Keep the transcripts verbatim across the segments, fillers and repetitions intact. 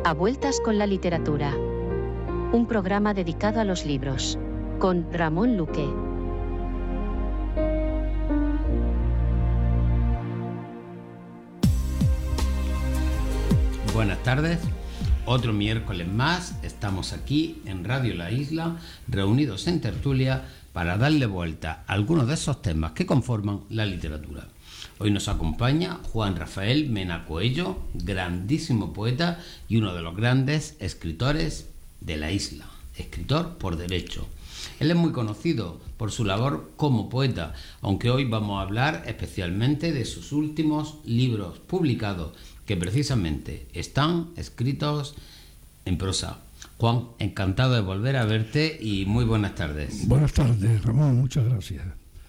A Vueltas con la Literatura. Un programa dedicado a los libros. Con Ramón Luque. Buenas tardes. Otro miércoles más estamos aquí en Radio La Isla, reunidos en tertulia para darle vuelta a algunos de esos temas que conforman la literatura. Hoy nos acompaña Juan Rafael Mena Coello, grandísimo poeta y uno de los grandes escritores de la isla, escritor por derecho. Él es muy conocido por su labor como poeta, aunque hoy vamos a hablar especialmente de sus últimos libros publicados, que precisamente están escritos en prosa. Juan, encantado de volver a verte y muy buenas tardes. Buenas tardes, Ramón, muchas gracias.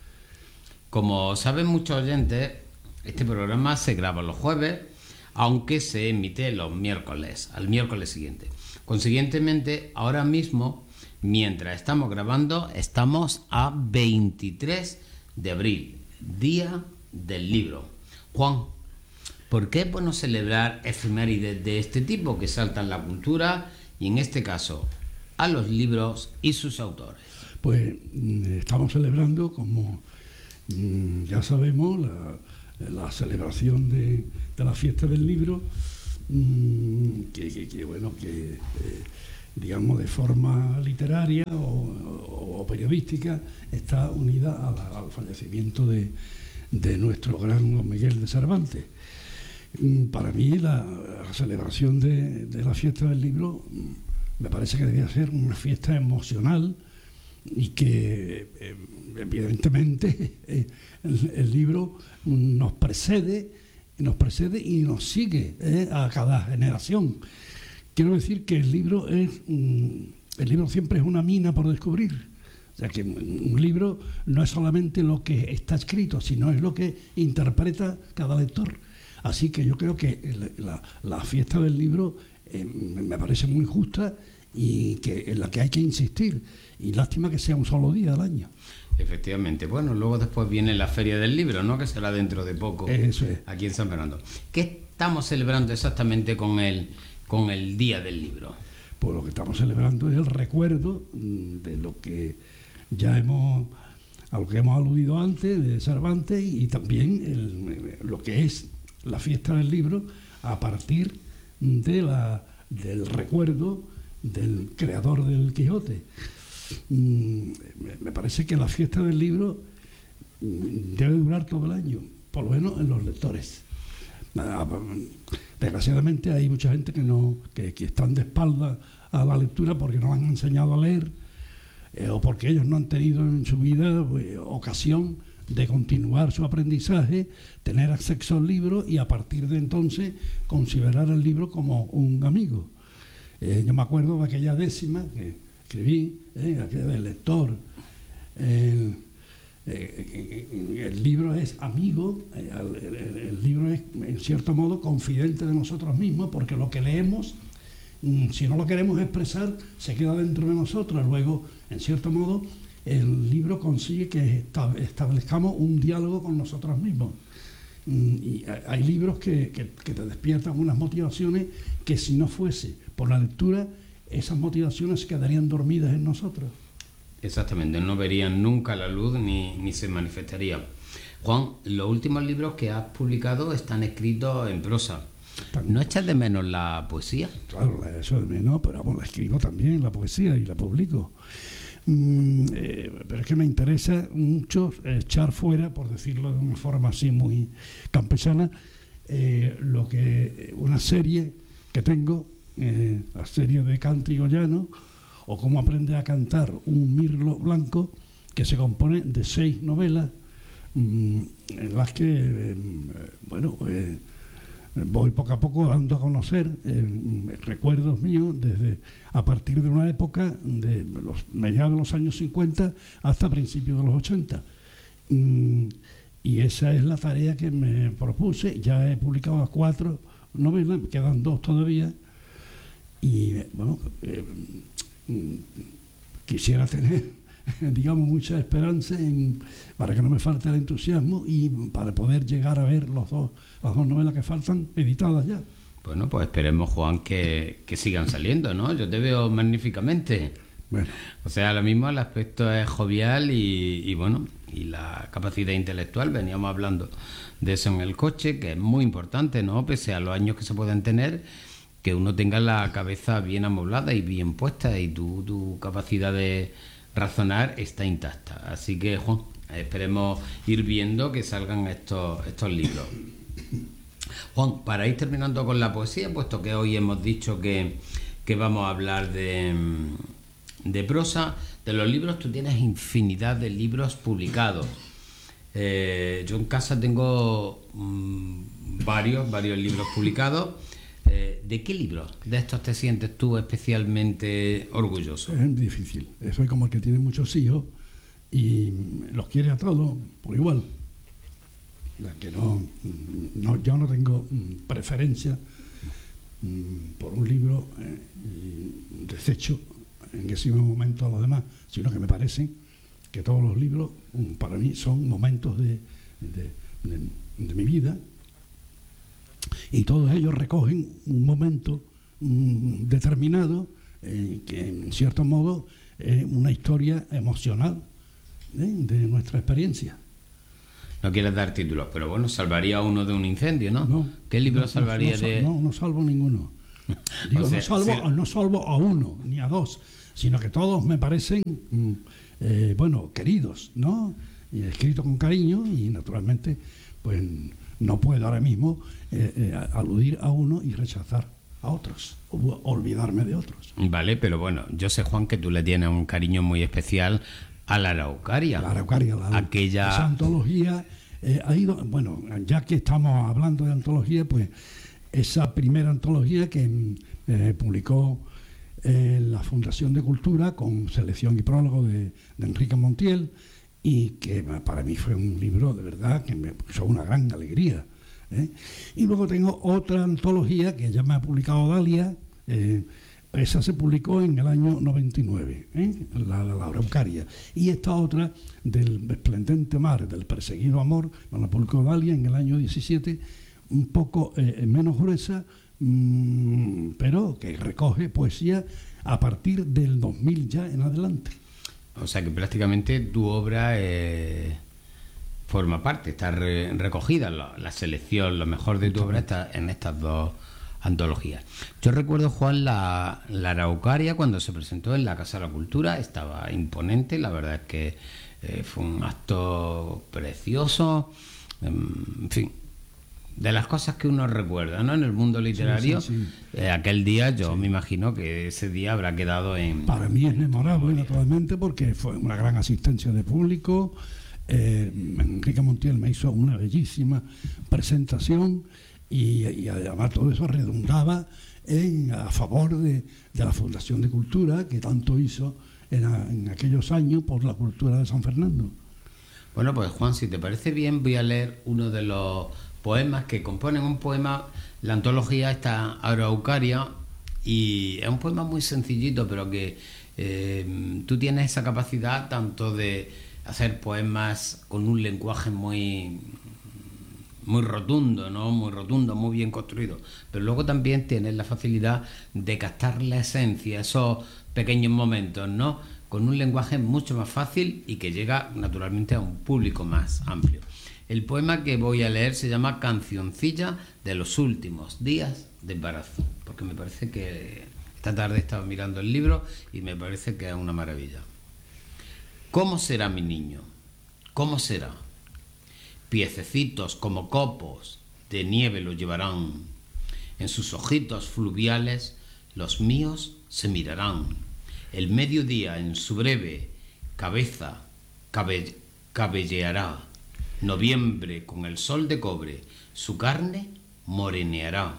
Como saben muchos oyentes, este programa se graba los jueves, aunque se emite los miércoles, al miércoles siguiente. Consiguientemente, ahora mismo, mientras estamos grabando, estamos a veintitrés de abril, Día del Libro. Juan, ¿por qué es bueno celebrar efemérides de este tipo que saltan la cultura y, en este caso, a los libros y sus autores? Pues estamos celebrando, como ya sabemos, la, la celebración de, de la fiesta del libro, que, que, que bueno, que eh, digamos de forma literaria o, o, o periodística está unida a la, al fallecimiento de, de nuestro gran Don Miguel de Cervantes. Para mí la, la celebración de, de la fiesta del libro me parece que debía ser una fiesta emocional y que eh, evidentemente eh, el, el libro nos precede, nos precede y nos sigue eh, a cada generación. Quiero decir que el libro es el libro siempre es una mina por descubrir. O sea que un libro no es solamente lo que está escrito, sino es lo que interpreta cada lector. Así que yo creo que la, la fiesta del libro eh, me parece muy justa y que en la que hay que insistir. Y lástima que sea un solo día al año. Efectivamente. Bueno, luego después viene la Feria del Libro, ¿no? Que será dentro de poco. Eso es. Aquí en San Fernando. ¿Qué estamos celebrando exactamente con el, con el Día del Libro? Pues lo que estamos celebrando es el recuerdo de lo que ya hemos, a lo que hemos aludido antes de Cervantes, y también el, lo que es la fiesta del libro a partir de la, del recuerdo del creador del Quijote. Me parece que la fiesta del libro debe durar todo el año, por lo menos en los lectores. Desgraciadamente hay mucha gente que no que, que están de espalda a la lectura porque no han enseñado a leer eh, o porque ellos no han tenido en su vida pues, ocasión de continuar su aprendizaje, tener acceso al libro y a partir de entonces considerar el libro como un amigo. Eh, yo me acuerdo de aquella décima que escribí, eh, aquella del lector. El, eh, el libro es amigo, eh, el, el, el libro es en cierto modo confidente de nosotros mismos, porque lo que leemos, si no lo queremos expresar, se queda dentro de nosotros. Luego, en cierto modo, el libro consigue que establezcamos un diálogo con nosotros mismos. Y hay libros que, que, que te despiertan unas motivaciones que, si no fuese por la lectura, esas motivaciones quedarían dormidas en nosotros. Exactamente, no verían nunca la luz ni, ni se manifestarían. Juan, los últimos libros que has publicado están escritos en prosa. ¿No echas de menos la poesía? Claro, la echo de menos, pero vamos, la escribo también, la poesía, y la publico. Mm, eh, pero es que me interesa mucho echar fuera, por decirlo de una forma así muy campesana, eh, lo que una serie que tengo, eh, la serie de Cántico Llano, o Cómo aprende a cantar un mirlo blanco, que se compone de seis novelas, mmm, en las que, eh, bueno, eh, voy poco a poco dando a conocer eh, recuerdos míos desde a partir de una época de los mediados de los años cincuenta hasta principios de los ochenta. Mm, y esa es la tarea que me propuse. Ya he publicado cuatro novelas, me quedan dos todavía. Y bueno, eh, quisiera tener, digamos, mucha esperanza en, para que no me falte el entusiasmo y para poder llegar a ver los dos, las dos novelas que faltan editadas ya. Bueno, pues esperemos, Juan, que, que sigan saliendo, ¿no? Yo te veo magníficamente. Bueno. O sea, ahora mismo el aspecto es jovial y, y bueno, y la capacidad intelectual, veníamos hablando de eso en el coche, que es muy importante, ¿no? Pese a los años que se pueden tener, que uno tenga la cabeza bien amoblada y bien puesta y tu, tu capacidad de razonar está intacta. Así que, Juan, esperemos ir viendo que salgan estos, estos libros. Juan, para ir terminando con la poesía, puesto que hoy hemos dicho que, que vamos a hablar de, de prosa, de los libros, tú tienes infinidad de libros publicados. Eh, yo en casa tengo mmm, varios, varios libros publicados. Eh, ¿De qué libros de estos te sientes tú especialmente orgulloso? Es difícil. Soy como el que tiene muchos hijos y los quiere a todos por igual. La que no, no, yo no tengo preferencia por un libro eh, y desecho en ese mismo momento a los demás, sino que me parece que todos los libros para mí son momentos de, de, de, de mi vida y todos ellos recogen un momento um, determinado eh, que en cierto modo es una historia emocional eh, de nuestra experiencia. No quieres dar títulos, pero bueno, salvaría a uno de un incendio, ¿no? no ¿Qué libro no, salvaría no, no, de...? No, no salvo ninguno. Digo, o sea, no, salvo, si... no salvo a uno ni a dos, sino que todos me parecen, eh, bueno, queridos, ¿no? Y escrito con cariño y naturalmente, pues no puedo ahora mismo eh, eh, aludir a uno y rechazar a otros, o olvidarme de otros. Vale, pero bueno, yo sé, Juan, que tú le tienes un cariño muy especial a la Araucaria. La Araucaria, la, aquella... esa antología eh, ha ido, bueno, ya que estamos hablando de antología, pues esa primera antología que eh, publicó eh, la Fundación de Cultura con selección y prólogo de, de Enrique Montiel, y que para mí fue un libro de verdad que me causó una gran alegría, ¿eh? Y luego tengo otra antología que ya me ha publicado Dalia, eh, esa se publicó en el año noventa y nueve, ¿eh? la, la, la Araucaria, y esta otra del esplendente mar, del perseguido amor, me la publicó Dalia en el año diecisiete, un poco eh, menos gruesa, mmm, pero que recoge poesía a partir del dos mil ya en adelante. O sea que prácticamente tu obra eh, forma parte, está re, recogida, la, la selección, lo mejor de tu obra está en estas dos antologías. Yo recuerdo, Juan, la, la Araucaria cuando se presentó en la Casa de la Cultura, estaba imponente, la verdad es que eh, fue un acto precioso, en fin, de las cosas que uno recuerda, ¿no? En el mundo literario, sí, sí, sí. Eh, aquel día yo sí. me imagino que ese día habrá quedado en... Para mí es memorable, naturalmente, porque fue una gran asistencia de público. eh, Enrique Montiel me hizo una bellísima presentación y, y además todo eso redundaba en, a favor de, de la Fundación de Cultura, que tanto hizo en, en aquellos años por la cultura de San Fernando. Bueno, pues Juan, si te parece bien, voy a leer uno de los poemas que componen un poema, la antología está Araucaria, y es un poema muy sencillito, pero que eh, tú tienes esa capacidad tanto de hacer poemas con un lenguaje muy muy rotundo, ¿no? Muy rotundo, muy bien construido, pero luego también tienes la facilidad de captar la esencia, esos pequeños momentos, ¿no? Con un lenguaje mucho más fácil y que llega naturalmente a un público más amplio. El poema que voy a leer se llama Cancioncilla de los últimos días de embarazo, porque me parece que esta tarde he estado mirando el libro y me parece que es una maravilla. ¿Cómo será mi niño? ¿Cómo será? Piececitos como copos de nieve lo llevarán. En sus ojitos fluviales los míos se mirarán. El mediodía en su breve cabeza cabe- cabelleará. Noviembre con el sol de cobre su carne moreneará.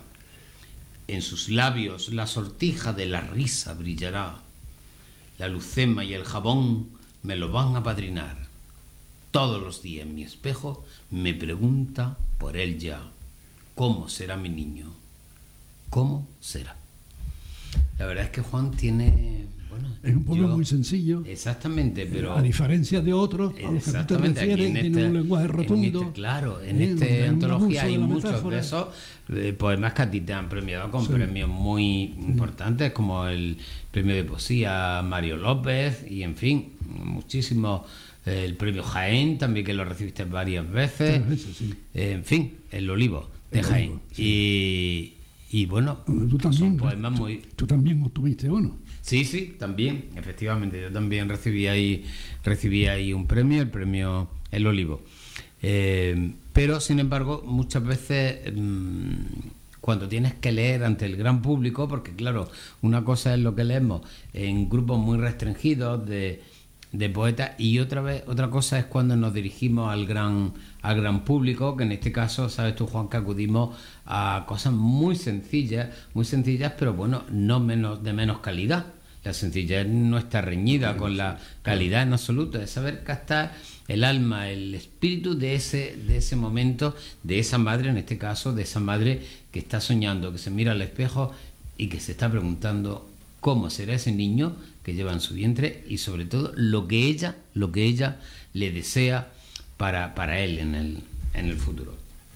En sus labios la sortija de la risa brillará. La lucema y el jabón me lo van a padrinar. Todos los días mi espejo me pregunta por él ya. ¿Cómo será mi niño? ¿Cómo será? La verdad es que Juan tiene Bueno, es un poema yo, muy sencillo. Exactamente, pero... A diferencia de otros, a los que tú te refieres, tiene este, un lenguaje rotundo. En este, claro, en esta hay antología hay muchos de esos eh, poemas que a ti te han premiado con sí. premios muy importantes, sí. como el premio de poesía Mario López, y en fin, muchísimos... El premio Jaén, también que lo recibiste varias veces. veces sí. eh, en fin, el Olivo de el Jaén. Olivo, sí. y, y bueno, tú también, son poemas muy... Tú, tú también obtuviste uno. Sí, sí, también, efectivamente. Yo también recibí ahí, recibí ahí un premio, el premio El Olivo. Eh, pero, sin embargo, muchas veces... Mmm, cuando tienes que leer ante el gran público, porque claro, una cosa es lo que leemos en grupos muy restringidos de... de poetas, y otra vez otra cosa es cuando nos dirigimos al gran al gran público, que en este caso sabes tú, Juan, que acudimos a cosas muy sencillas muy sencillas pero bueno, no menos de menos calidad. La sencillez no está reñida con la calidad en absoluto, es saber captar el alma, el espíritu de ese de ese momento, de esa madre, en este caso de esa madre que está soñando, que se mira al espejo y que se está preguntando cómo será ese niño que lleva en su vientre, y sobre todo lo que ella, lo que ella le desea para, para él en el, en el futuro.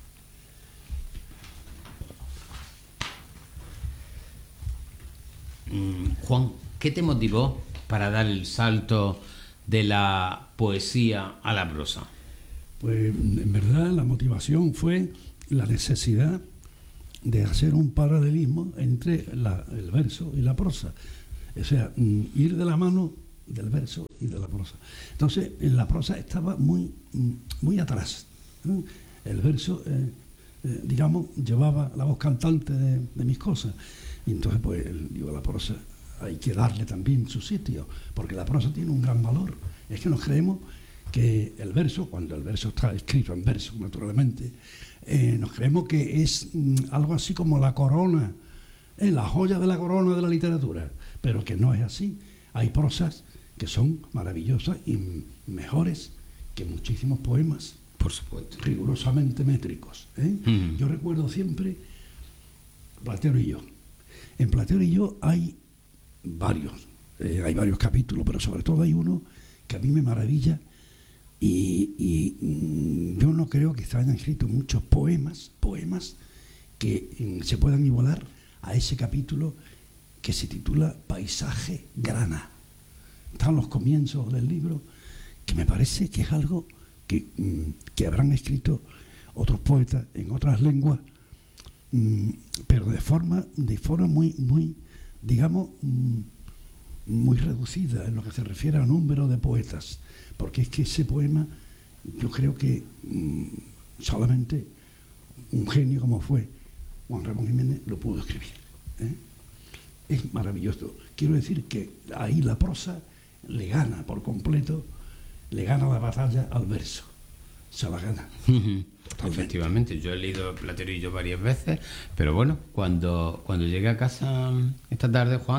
Mm, Juan, ¿qué te motivó para dar el salto de la poesía a la prosa? Pues en verdad la motivación fue la necesidad de hacer un paralelismo entre la, el verso y la prosa. O sea, ir de la mano del verso y de la prosa. Entonces, en la prosa estaba muy, muy atrás, ¿no? El verso, eh, eh, digamos, llevaba la voz cantante de, de mis cosas. Y entonces, pues, digo, la prosa hay que darle también su sitio, porque la prosa tiene un gran valor. Es que nos creemos que el verso, cuando el verso está escrito en verso, naturalmente, eh, nos creemos que es mm, algo así como la corona, eh, la joya de la corona de la literatura. Pero que no es así. Hay prosas que son maravillosas y mejores que muchísimos poemas. Por supuesto. Rigurosamente métricos, ¿eh? Mm. Yo recuerdo siempre Platero y yo. En Platero y yo hay varios, eh, hay varios capítulos, pero sobre todo hay uno que a mí me maravilla, y, y mm, yo no creo que se hayan escrito muchos poemas, poemas que mm, se puedan igualar a ese capítulo que se titula Paisaje Grana. Están los comienzos del libro, que me parece que es algo que, que habrán escrito otros poetas en otras lenguas, pero de forma, de forma muy, muy, digamos, muy reducida en lo que se refiere al número de poetas, porque es que ese poema, yo creo que solamente un genio como fue Juan Ramón Jiménez lo pudo escribir, ¿eh? Es maravilloso. Quiero decir que ahí la prosa le gana por completo, le gana la batalla al verso. Se la gana. Efectivamente, yo he leído Platero y yo varias veces, pero bueno, cuando, cuando llegue a casa esta tarde, Juan,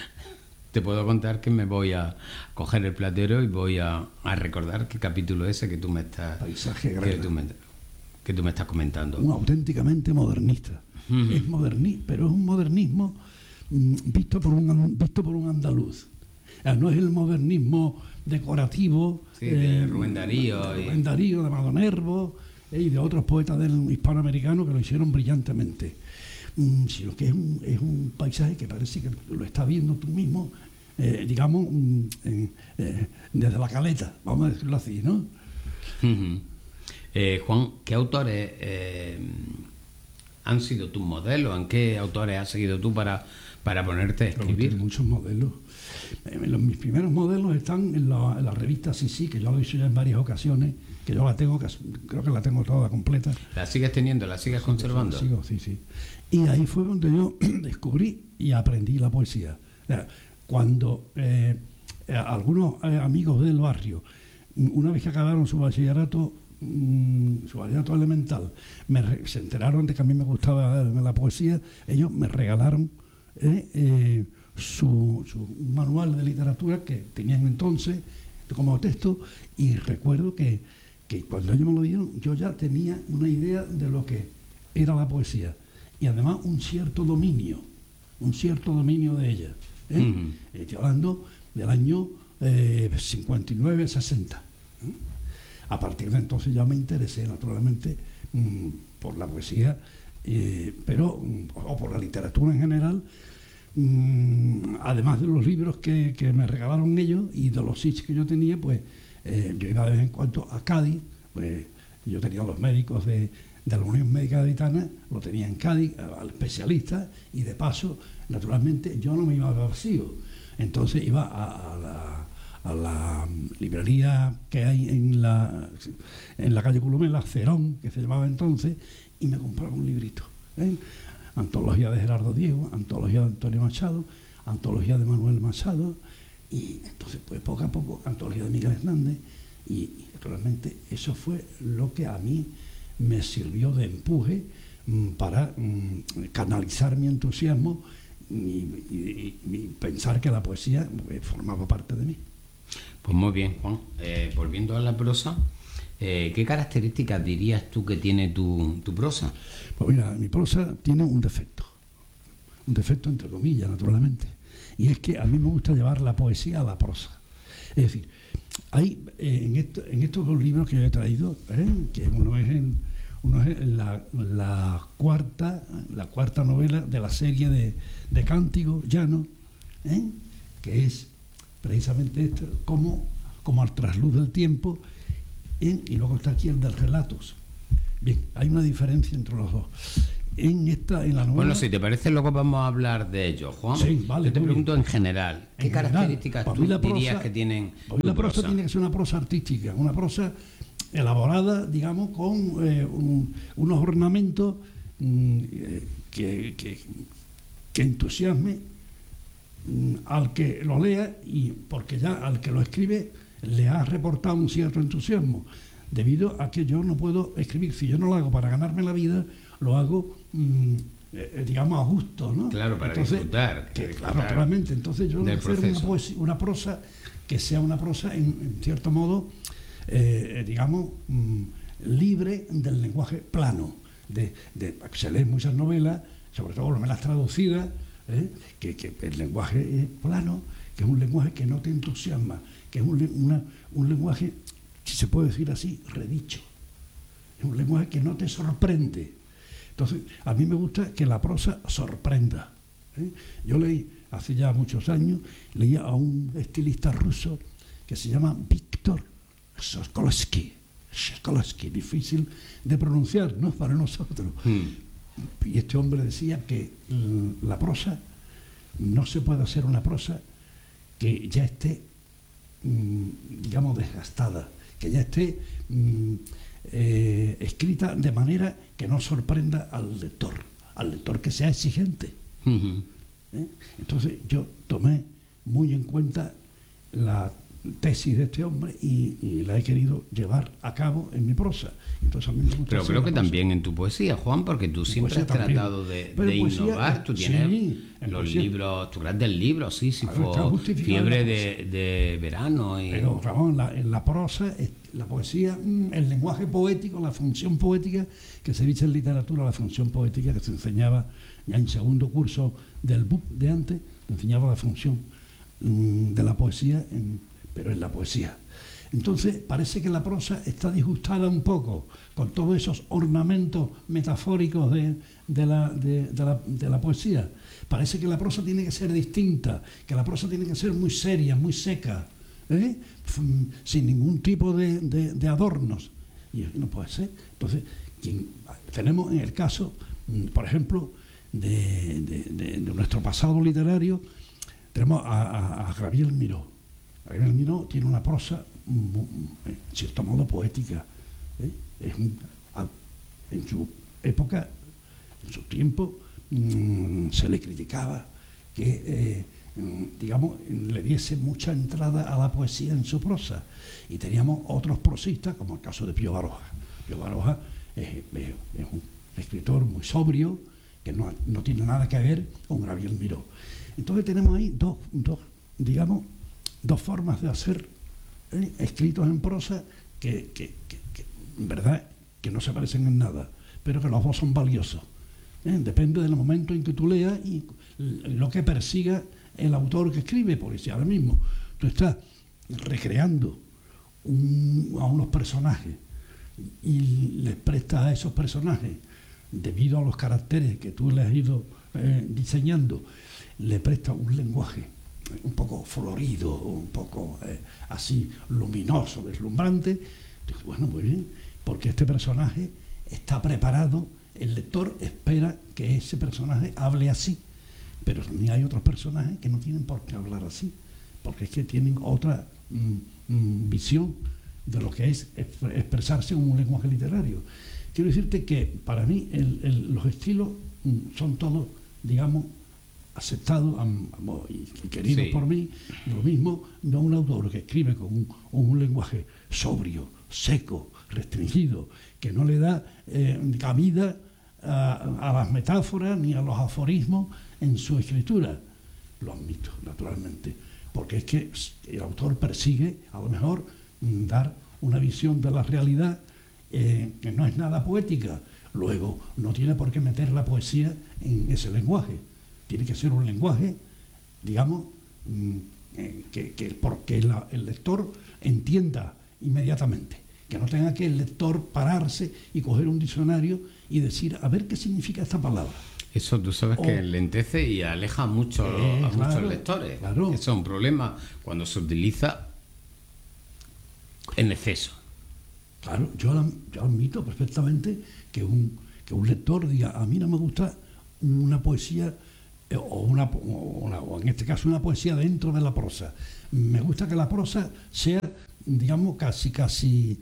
te puedo contar que me voy a coger el Platero y voy a, a recordar qué capítulo es ese que tú me estás... Paisaje que tú me, que tú me estás comentando. Un auténticamente modernista. Uh-huh. Es moderni, pero es un modernismo visto por un visto por un andaluz. No es el modernismo decorativo, sí, de eh, Rubén Darío, de, Rubén Darío, de Madonervo eh, y de otros poetas del hispanoamericano que lo hicieron brillantemente, mm, sino que es un, es un paisaje que parece que lo estás viendo tú mismo, eh, digamos, mm, eh, eh, desde la caleta, vamos a decirlo así, ¿no? Uh-huh. eh, Juan, ¿qué autores eh, han sido tus modelos? ¿En qué autores has seguido tú para para ponerte a escribir? Tengo muchos modelos. Los, mis primeros modelos están en la, en la revista Sí Sí, que yo lo he hecho ya en varias ocasiones, que yo la tengo, creo que la tengo toda completa. ¿La sigues teniendo? ¿La sigues sí, conservando? Sí, sigo, sí, sí. Y ahí fue donde yo descubrí y aprendí la poesía. Cuando eh, algunos eh, amigos del barrio, una vez que acabaron su bachillerato, mm, su bachillerato elemental, me re, se enteraron de que a mí me gustaba la poesía, ellos me regalaron eh, eh, su, su manual de literatura que tenían entonces como texto, y recuerdo que, que cuando ellos me lo dieron yo ya tenía una idea de lo que era la poesía, y además un cierto dominio, un cierto dominio de ella, ¿eh? Mm. Estoy hablando del año eh, cincuenta y nueve, sesenta. ¿eh? A partir de entonces ya me interesé, naturalmente, mmm, por la poesía, eh, pero o por la literatura en general, mmm, además de los libros que, que me regalaron ellos y de los sitios que yo tenía, pues eh, yo iba de vez en cuando a Cádiz, pues yo tenía los médicos de, de la Unión Médica Gaditana, lo tenía en Cádiz, al especialista, y de paso, naturalmente, yo no me iba vacío. Entonces iba a, a la a la librería que hay en la, en la calle Columela, Cerón, que se llamaba entonces, y me compraba un librito. ¿eh? Antología de Gerardo Diego, antología de Antonio Machado, antología de Manuel Machado, y entonces, pues poco a poco, antología de Miguel Hernández, y, y realmente eso fue lo que a mí me sirvió de empuje mm, para mm, canalizar mi entusiasmo y, y, y pensar que la poesía pues, formaba parte de mí. Pues muy bien, Juan. Eh, volviendo a la prosa, eh, ¿qué características dirías tú que tiene tu, tu prosa? Pues mira, mi prosa tiene un defecto, un defecto entre comillas, naturalmente, y es que a mí me gusta llevar la poesía a la prosa. Es decir, hay eh, en, esto, en estos dos libros que yo he traído, ¿eh? que uno es, en, uno es la, la, cuarta, la cuarta novela de la serie de, de Cántigo Llano, ¿eh? que es precisamente esto, como, como al trasluz del tiempo, ¿eh? y luego está aquí el de Relatos. Bien, hay una diferencia entre los dos. En esta, en la novela... Bueno, si te parece, luego vamos a hablar de ello, Juan. Sí, vale. Yo te pregunto bien. En general, ¿qué en características general, tú prosa, dirías que tienen tu la prosa? Prosa tiene que ser una prosa artística, una prosa elaborada, digamos, con eh, un, unos ornamentos mm, que, que, que entusiasme al que lo lea, y porque ya al que lo escribe le ha reportado un cierto entusiasmo, debido a que yo no puedo escribir, si yo no lo hago para ganarme la vida, lo hago mmm, eh, digamos a gusto, ¿no? Claro, para entonces, disfrutar. Que, claro, naturalmente, entonces yo debo hacer una, poesía, una prosa que sea una prosa en, en cierto modo eh, digamos mmm, libre del lenguaje plano, de, de, se leen muchas novelas, sobre todo novelas traducidas, ¿Eh? Que, que el lenguaje es plano, que es un lenguaje que no te entusiasma, que es un, una, un lenguaje, si se puede decir así, redicho, es un lenguaje que no te sorprende. Entonces, a mí me gusta que la prosa sorprenda. ¿eh? Yo leí, hace ya muchos años, leía a un estilista ruso que se llama Víctor Sokolovsky, Sokolovsky, difícil de pronunciar, ¿no? Para nosotros. Hmm. Y este hombre decía que mm, la prosa, no se puede hacer una prosa que ya esté, mm, digamos, desgastada, que ya esté mm, eh, escrita de manera que no sorprenda al lector, al lector que sea exigente. Uh-huh. ¿Eh? Entonces yo tomé muy en cuenta la tesis de este hombre y, y la he querido llevar a cabo en mi prosa. Entonces, a mí me gusta Pero creo que prosa. También en tu poesía, Juan, porque tú siempre has también. tratado de, de poesía, innovar. Tú tienes sí, los poesía. libros, tus grandes libros, sí, sí, fue Fiebre de, de verano. Y... Pero, Ramón, la, en la prosa, la poesía, el lenguaje poético, la función poética que se dice en literatura, la función poética que se enseñaba ya en segundo curso del B U P de antes, enseñaba la función um, de la poesía, en, pero en la poesía. Entonces parece que la prosa está disgustada un poco con todos esos ornamentos metafóricos de, de, la, de, de, la, de la poesía. Parece que la prosa tiene que ser distinta, que la prosa tiene que ser muy seria, muy seca, ¿eh? sin ningún tipo de, de, de adornos. Y no puede ser. Entonces, quien, tenemos en el caso, por ejemplo, de, de, de, de nuestro pasado literario, tenemos a, a, a Gabriel Miró. Gabriel Miró tiene una prosa en cierto modo poética, ¿eh? Es un, en su época, en su tiempo, mmm, se le criticaba que, eh, digamos, le diese mucha entrada a la poesía en su prosa, y teníamos otros prosistas, como el caso de Pío Baroja. Pío Baroja es, es, es un escritor muy sobrio, que no, no tiene nada que ver con Gabriel Miró. Entonces tenemos ahí dos, dos digamos, dos formas de hacer ¿Eh? escritos en prosa que, que, que, que en verdad que no se parecen en nada, pero que los dos son valiosos. ¿eh? Depende del momento en que tú leas y lo que persiga el autor que escribe, porque si ahora mismo tú estás recreando un, a unos personajes y les prestas a esos personajes, debido a los caracteres que tú les has ido eh, diseñando, le prestas un lenguaje un poco florido, un poco eh, así luminoso, deslumbrante, dices, bueno, muy bien, porque este personaje está preparado, el lector espera que ese personaje hable así, pero también hay otros personajes que no tienen por qué hablar así, porque es que tienen otra mm, mm, visión de lo que es expresarse en un lenguaje literario. Quiero decirte que para mí el, el, los estilos mm, son todos, digamos, aceptados y queridos sí. por mí. Lo mismo no un autor que escribe con un, un lenguaje sobrio, seco, restringido, que no le da eh, cabida a, a las metáforas ni a los aforismos en su escritura. Lo admito, naturalmente, porque es que el autor persigue, a lo mejor, dar una visión de la realidad eh, que no es nada poética. Luego, no tiene por qué meter la poesía en ese lenguaje. Tiene que ser un lenguaje, digamos, eh, que, que porque la, el lector entienda inmediatamente, que no tenga que el lector pararse y coger un diccionario y decir, a ver qué significa esta palabra. Eso tú sabes o, que lentece y aleja mucho eh, a claro, muchos lectores. Claro. Eso es un problema cuando se utiliza en exceso. Claro, yo, yo admito perfectamente que un, que un lector diga, a mí no me gusta una poesía o, una, o, una, o en este caso una poesía dentro de la prosa. Me gusta que la prosa sea, digamos, casi, casi,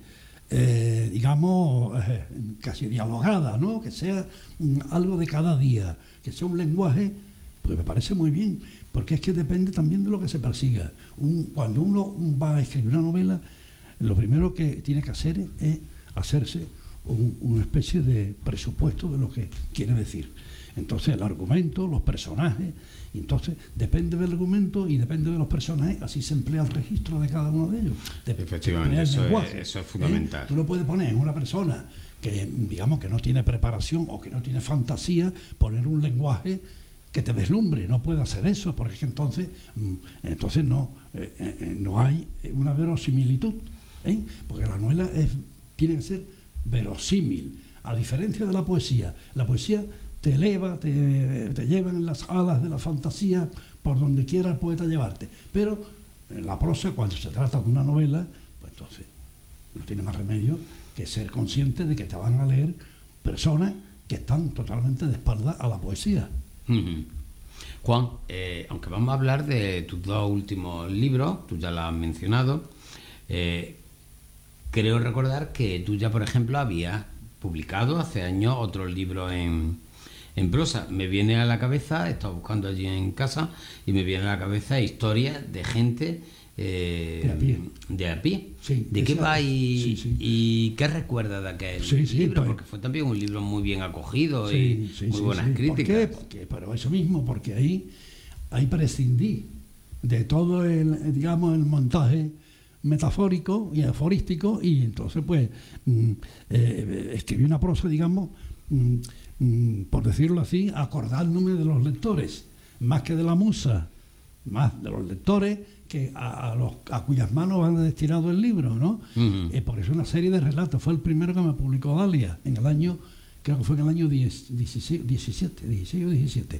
eh, digamos, eh, casi dialogada, ¿no? Que sea um, algo de cada día, que sea un lenguaje, pues me parece muy bien, porque es que depende también de lo que se persiga. Un, cuando uno va a escribir una novela, lo primero que tiene que hacer es hacerse un, una especie de presupuesto de lo que quiere decir. Entonces el argumento, los personajes, y entonces depende del argumento y depende de los personajes, así se emplea el registro de cada uno de ellos. Efectivamente, eso es, eso es fundamental. ¿Eh? Tú no puedes poner en una persona que, digamos, que no tiene preparación o que no tiene fantasía, poner un lenguaje que te deslumbre, no puede hacer eso, porque es que entonces, entonces no, eh, eh, no hay una verosimilitud, ¿eh? Porque la novela es, tiene que ser verosímil, a diferencia de la poesía. La poesía te eleva, te, te lleva en las alas de la fantasía por donde quiera el poeta llevarte. Pero en la prosa, cuando se trata de una novela, pues entonces no tiene más remedio que ser consciente de que te van a leer personas que están totalmente de espalda a la poesía. Uh-huh. Juan, eh, aunque vamos a hablar de tus dos últimos libros, tú ya lo has mencionado, eh, creo recordar que tú ya, por ejemplo, habías publicado hace años otros libros en... en prosa. Me viene a la cabeza, he estado buscando allí en casa, y me viene a la cabeza historias de gente eh, de a pie. De, a pie. Sí, ¿De qué esa, va y, sí, sí. y qué recuerdas de aquel sí, sí, libro? pues, porque fue también un libro muy bien acogido sí, y sí, muy sí, buenas sí. críticas. ¿Por qué? Porque, pero eso mismo, porque ahí, ahí prescindí de todo el, digamos, el montaje metafórico y aforístico, y entonces pues mm, eh, escribí una prosa, digamos, mm, mm, por decirlo así, acordándome de los lectores, más que de la musa, más de los lectores que a, a, los, a cuyas manos van destinado el libro, ¿no? Uh-huh. Eh, por eso una serie de relatos. Fue el primero que me publicó Dalia, en el año, creo que fue en el año diecisiete, dieciséis o diecisiete.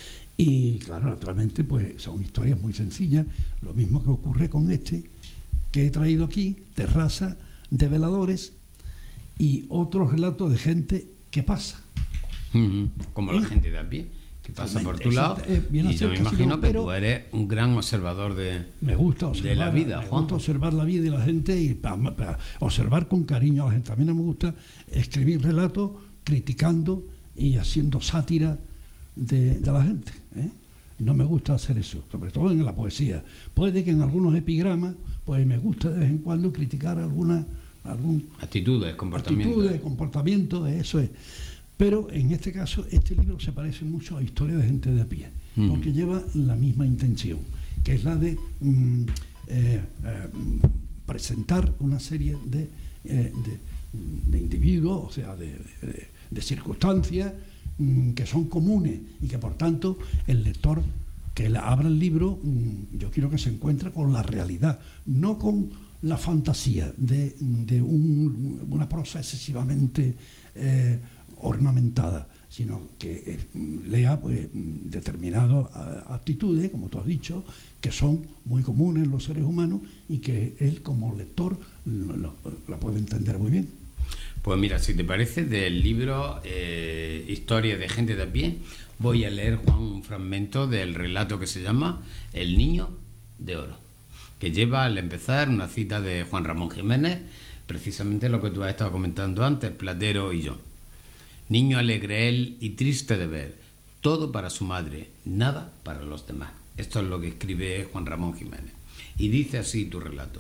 Y claro, naturalmente, pues son historias muy sencillas, lo mismo que ocurre con este que he traído aquí, Terraza de Veladores, y otros relatos de gente que pasa. Uh-huh. Como ¿Eh? La gente de a pie, que pasa por tu lado. Eh, y yo me imagino que tú eres un gran observador de, me gusta observar, de la vida, me Juan. gusta observar la vida y la gente, y para, para observar con cariño a la gente. También me gusta escribir relatos criticando y haciendo sátira de, de la gente, ¿eh? No me gusta hacer eso, sobre todo en la poesía. Puede que en algunos epigramas, pues me gusta de vez en cuando criticar alguna algún actitudes, comportamientos. Actitudes, comportamientos, eso es. Pero en este caso, este libro se parece mucho a Historia de gente de a pie, mm. porque lleva la misma intención, que es la de mm, eh, eh, presentar una serie de, eh, de, de individuos, o sea, de, de, de circunstancias mm, que son comunes y que por tanto el lector que él abra el libro, yo quiero que se encuentre con la realidad, no con la fantasía de, de un, una prosa excesivamente eh, ornamentada, sino que eh, lea pues, determinadas actitudes, como tú has dicho, que son muy comunes en los seres humanos y que él como lector lo, lo, la puede entender muy bien. Pues mira, si te parece, del libro eh, Historia de gente de a pie, voy a leer, Juan, un fragmento del relato que se llama El niño de oro, que lleva al empezar una cita de Juan Ramón Jiménez, precisamente lo que tú has estado comentando antes, Platero y yo. Niño alegre él y triste de ver, todo para su madre, nada para los demás. Esto es lo que escribe Juan Ramón Jiménez. Y dice así tu relato.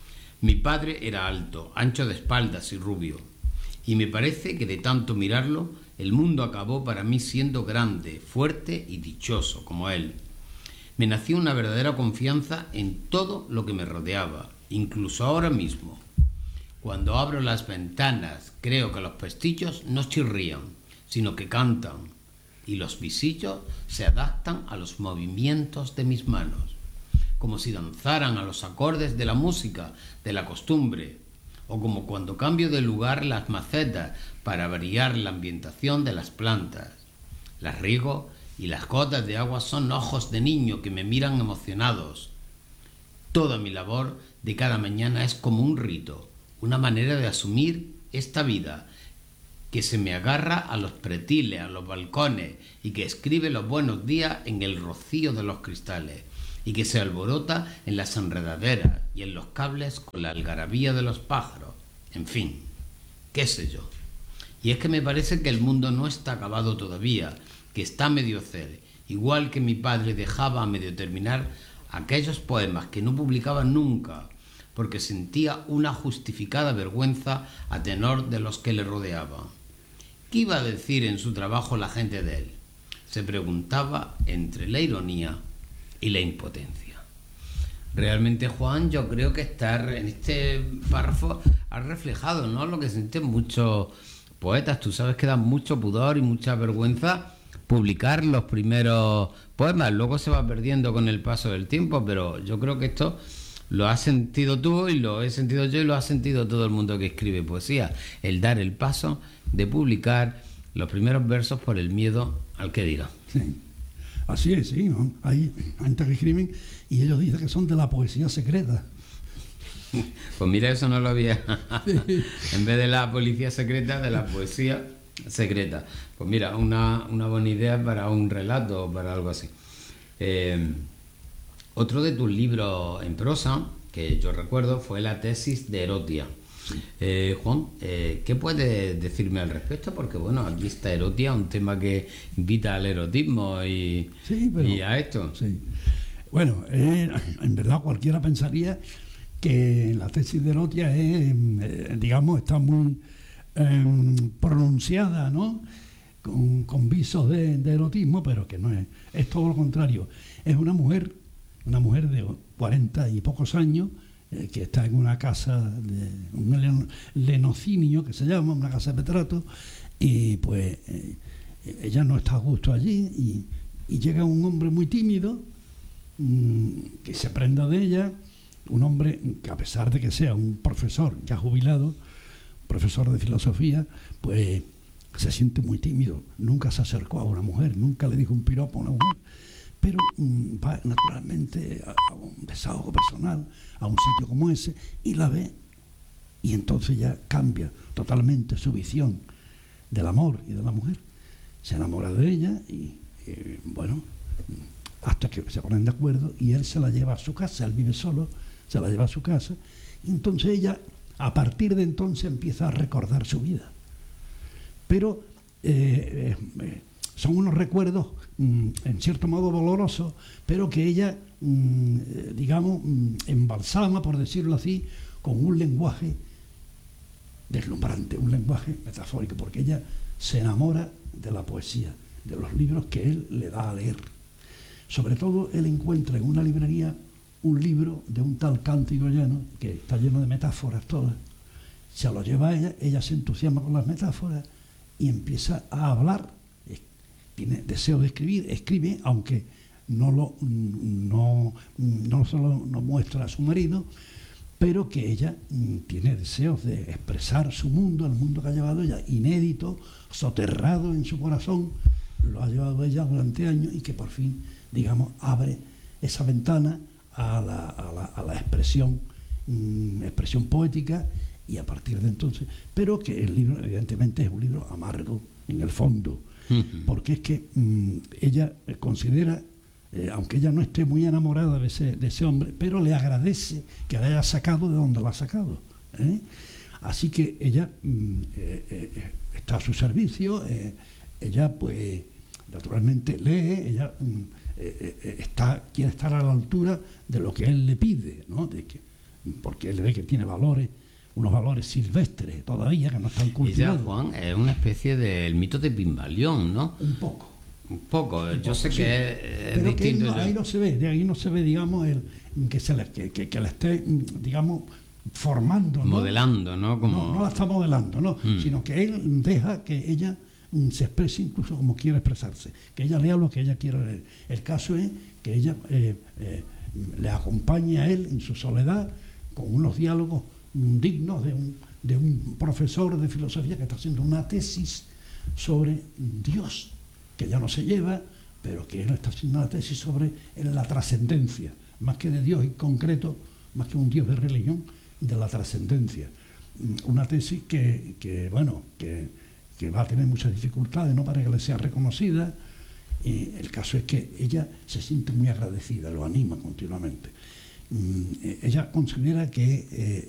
Mi padre era alto, ancho de espaldas y rubio, y me parece que de tanto mirarlo, el mundo acabó para mí siendo grande, fuerte y dichoso como él. Me nació una verdadera confianza en todo lo que me rodeaba, incluso ahora mismo. Cuando abro las ventanas, creo que los pestillos no chirrían, sino que cantan, y los visillos se adaptan a los movimientos de mis manos, como si danzaran a los acordes de la música, de la costumbre, o como cuando cambio de lugar las macetas para variar la ambientación de las plantas. Las riego y las gotas de agua son ojos de niño que me miran emocionados. Toda mi labor de cada mañana es como un rito, una manera de asumir esta vida, que se me agarra a los pretiles, a los balcones, y que escribe los buenos días en el rocío de los cristales, y que se alborota en las enredaderas y en los cables con la algarabía de los pájaros. En fin, qué sé yo. Y es que me parece que el mundo no está acabado todavía, que está a medio hacer, igual que mi padre dejaba a medio terminar aquellos poemas que no publicaba nunca, porque sentía una justificada vergüenza a tenor de los que le rodeaban. ¿Qué iba a decir en su trabajo la gente de él? Se preguntaba entre la ironía y la impotencia. Realmente, Juan, yo creo que estar en este párrafo ha reflejado, ¿no?, lo que sienten muchos poetas. Tú sabes que da mucho pudor y mucha vergüenza publicar los primeros poemas, luego se va perdiendo con el paso del tiempo, pero yo creo que esto lo has sentido tú y lo he sentido yo y lo ha sentido todo el mundo que escribe poesía, el dar el paso de publicar los primeros versos por el miedo al que dirá. Sí. Así es, sí, ¿no? Hay gente que escriben y ellos dicen que son de la poesía secreta. Pues mira, eso no lo había. En vez de la policía secreta, de la poesía secreta. Pues mira, una, una buena idea para un relato o para algo así. Eh, otro de tus libros en prosa, que yo recuerdo, fue la tesis de Erotia. Eh, Juan, eh, ¿qué puedes decirme al respecto? Porque bueno, aquí está Erotia, un tema que invita al erotismo y, sí, pero, y a esto. Sí. Bueno, eh, en verdad cualquiera pensaría que la tesis de Erotia es, eh, digamos, está muy eh, pronunciada, ¿no?, con, con visos de, de erotismo, pero que no es, es todo lo contrario. Es una mujer, una mujer de cuarenta y pocos años, eh, que está en una casa, de un lenocinio que se llama, una casa de retrato, y pues eh, ella no está a gusto allí, y, y llega un hombre muy tímido, mmm, que se prenda de ella, un hombre que, a pesar de que sea un profesor ya jubilado, profesor de filosofía, pues se siente muy tímido, nunca se acercó a una mujer, nunca le dijo un piropo a una mujer, pero mmm, va naturalmente a, a un desahogo personal, a un sitio como ese, y la ve, y entonces ya cambia totalmente su visión del amor y de la mujer, se enamora de ella y, eh, bueno, hasta que se ponen de acuerdo y él se la lleva a su casa, él vive solo, se la lleva a su casa, y entonces ella, a partir de entonces, empieza a recordar su vida. Pero eh, eh, son unos recuerdos, mm, en cierto modo dolorosos, pero que ella, mm, digamos, mm, embalsama, por decirlo así, con un lenguaje deslumbrante, un lenguaje metafórico, porque ella se enamora de la poesía, de los libros que él le da a leer. Sobre todo, él encuentra en una librería un libro de un tal Cántico Llano, que está lleno de metáforas todas. Se lo lleva a ella, ella se entusiasma con las metáforas y empieza a hablar. Tiene deseo de escribir, escribe, aunque no lo no, no solo no muestra a su marido, pero que ella tiene deseos de expresar su mundo, el mundo que ha llevado ella, inédito, soterrado en su corazón, lo ha llevado ella durante años, y que por fin, digamos, abre esa ventana a la, a la, a la expresión, mmm, expresión poética, y a partir de entonces, pero que el libro evidentemente es un libro amargo en el fondo, uh-huh. porque es que mmm, ella considera, eh, aunque ella no esté muy enamorada de ese, de ese hombre, pero le agradece que la haya sacado de donde la ha sacado, ¿eh? Así que ella mmm, eh, eh, está a su servicio, eh, ella pues naturalmente lee, ella mmm, eh, está, quiere estar a la altura de lo que él le pide, ¿no? De que, porque él ve que tiene valores, unos valores silvestres todavía que no están cultivados. Ella, Juan, es una especie del mito de Pigmalión, ¿no? Un poco. Un poco, un yo poco, sé sí. que es, Pero distinto. Que no, ahí no se ve, de ahí no se ve, digamos, el que se le, que, que, que la esté, digamos, formando, ¿no? Modelando, ¿no? Como... No, no la está modelando, ¿no? Mm. Sino que él deja que ella se exprese incluso como quiere expresarse, que ella lea lo que ella quiere leer. El caso es que ella eh, eh, le acompaña a él en su soledad con unos diálogos dignos de un, de un profesor de filosofía que está haciendo una tesis sobre Dios, que ya no se lleva, pero que él está haciendo una tesis sobre la trascendencia, más que de Dios en concreto, más que un Dios de religión, de la trascendencia. Una tesis que, que bueno, que, que va a tener muchas dificultades, no para que le sea reconocida, y el caso es que ella se siente muy agradecida, lo anima continuamente. Ella considera que eh,